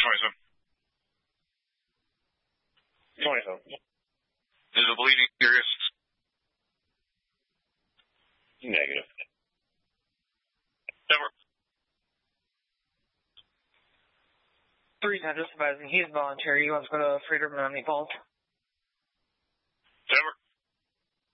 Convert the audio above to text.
27. Is the bleeding serious? Negative. Never. 3 just advising he's voluntary. He wants to go to Freedom Mountain Falls.